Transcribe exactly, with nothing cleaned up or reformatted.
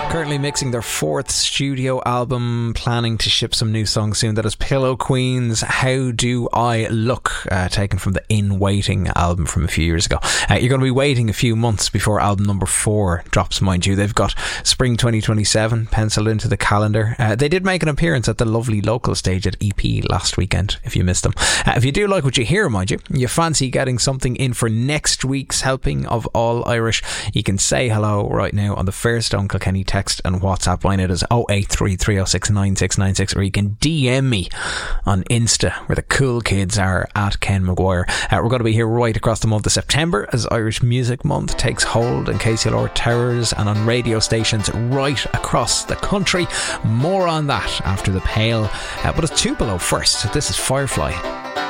Currently mixing their fourth studio album, planning to ship some new songs soon. That is Pillow Queens, How Do I Look, uh, taken from the In Waiting album from a few years ago. Uh, you're going to be waiting a few months before album number four drops, mind you. They've got spring twenty twenty-seven penciled into the calendar. Uh, they did make an appearance at the lovely local stage at E P last weekend, if you missed them. Uh, if you do like what you hear, mind you, you fancy getting something in for next week's helping of All Irish, you can say hello right now on the first Uncle Kenny text and WhatsApp line. It is oh eight three, three oh six, nine six nine six, or you can D M me on Insta, where the cool kids are, at Ken Maguire. Uh, we're going to be here right across the month of September as Irish Music Month takes hold in K C L R towers and on radio stations right across the country. More on that after the Pale, uh, but it's Tupelo first. This is Firefly.